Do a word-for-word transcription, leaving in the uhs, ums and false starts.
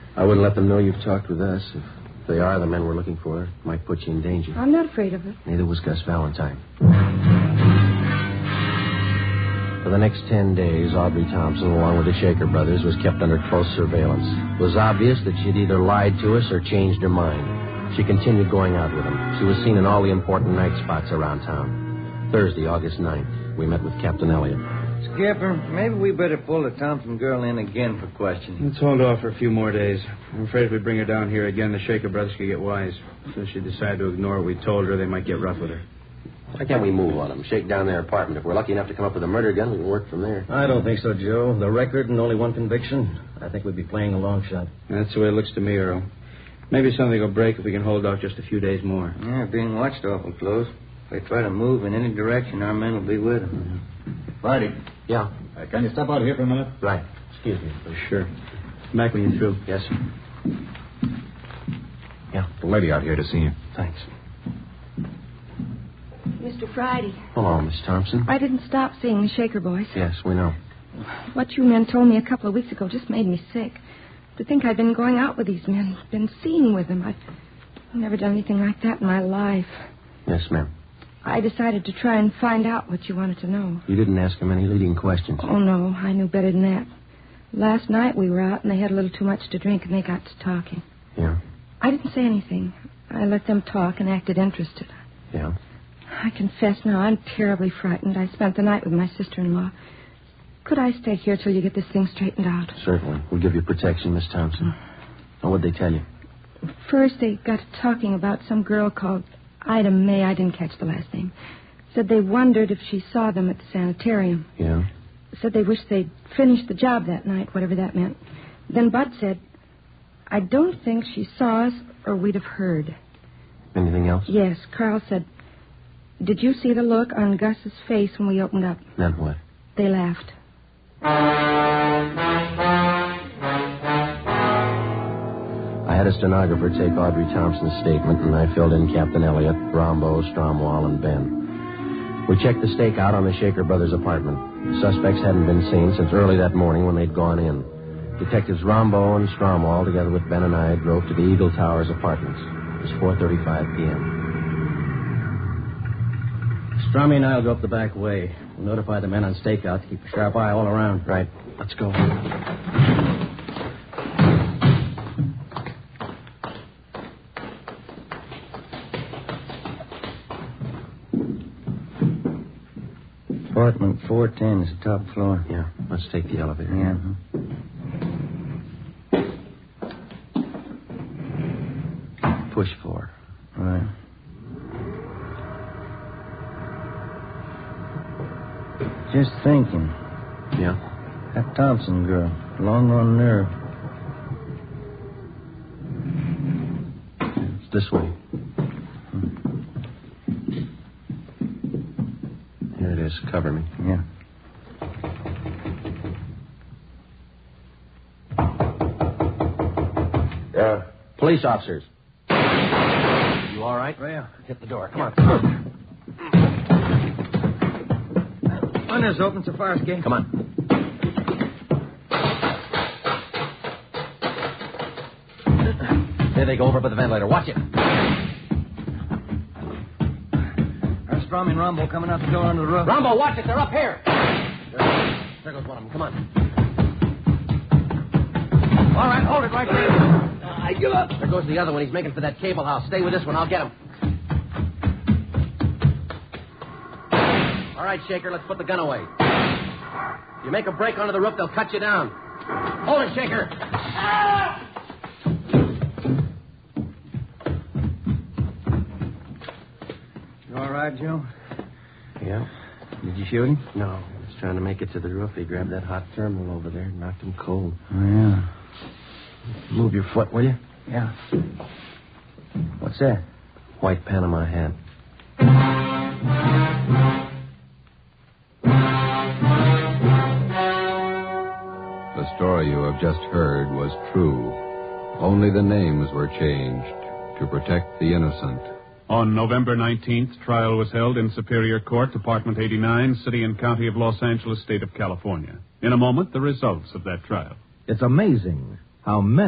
I wouldn't let them know you've talked with us. If they are the men we're looking for, it might put you in danger. I'm not afraid of it. Neither was Gus Valentine. For the next ten days, Audrey Thompson, along with the Shaker brothers, was kept under close surveillance. It was obvious that she'd either lied to us or changed her mind. She continued going out with them. She was seen in all the important night spots around town. Thursday, August ninth, we met with Captain Elliott. Skipper, maybe we better pull the Thompson girl in again for questioning. Let's hold off for a few more days. I'm afraid if we bring her down here again, the Shaker brothers could get wise. Since she decided to ignore what we told her, they might get rough with her. Why can't we move on them? Shake down their apartment. If we're lucky enough to come up with a murder gun, we can work from there. I don't think so, Joe. The record and only one conviction. I think we'd be playing a long shot. That's the way it looks to me, Earl. Maybe something will break if we can hold off just a few days more. Yeah, being watched awful close. If they try to move in any direction, our men will be with them. Friday. Yeah. Uh, can you step out here for a minute? Right. Excuse me. Oh, sure. Come back when you're through. Yes, sir. Yeah, the lady out here to see you. Thanks. Mister Friday. Hello, Miss Thompson. I didn't stop seeing the Shaker boys. Yes, we know. What you men told me a couple of weeks ago just made me sick. To think I'd been going out with these men, been seeing with them. I've never done anything like that in my life. Yes, ma'am. I decided to try and find out what you wanted to know. You didn't ask them any leading questions. Oh, no, I knew better than that. Last night we were out and they had a little too much to drink and they got to talking. Yeah? I didn't say anything. I let them talk and acted interested. Yeah? I confess now, I'm terribly frightened. I spent the night with my sister-in-law. Could I stay here till you get this thing straightened out? Certainly. We'll give you protection, Miss Thompson. Now, what'd they tell you? First, they got to talking about some girl called Ida May. I didn't catch the last name. Said they wondered if she saw them at the sanitarium. Yeah? Said they wished they'd finished the job that night, whatever that meant. Then Bud said, I don't think she saw us or we'd have heard. Anything else? Yes, Carl said, did you see the look on Gus's face when we opened up? Then what? They laughed. I had a stenographer take Audrey Thompson's statement, and I filled in Captain Elliott, Rombo, Stromwall, and Ben. We checked the stakeout on the Shaker brothers' apartment. The suspects hadn't been seen since early that morning when they'd gone in. Detectives Rombo and Stromwall, together with Ben and I, drove to the Eagle Towers apartments. It was four thirty-five p.m. Strummy and I'll go up the back way. We'll notify the men on stakeout to keep a sharp eye all around. Right. Let's go. Apartment four ten is the top floor. Yeah, let's take the elevator. Yeah. Push floor. Right. Just thinking. Yeah? That Thompson girl, long on nerve. It's this way. Here it is. Cover me. Yeah. Yeah. Police officers. You all right? Well, Hit the door. Come on. Come on. Windows open so far, Skate. Come on. There they go over by the ventilator. Watch it. There's Strommy and Rombo coming out the door under the roof. Rombo, watch it. They're up here. There, there goes one of them. Come on. All right, hold it right there. Uh, I give up. There goes the other one. He's making for that cable house. Stay with this one. I'll get him. All right, Shaker, let's put the gun away. You make a break onto the roof, they'll cut you down. Hold it, Shaker. Ah! You all right, Joe? Yeah? Did you shoot him? No, he was trying to make it to the roof. He grabbed that hot thermal over there and knocked him cold. Oh, yeah. Move your foot, will you? Yeah. What's that? White Panama hat. The story you have just heard was true. Only the names were changed to protect the innocent. On November nineteenth, trial was held in Superior Court, Department eighty-nine, City and County of Los Angeles, State of California. In a moment, the results of that trial. It's amazing how many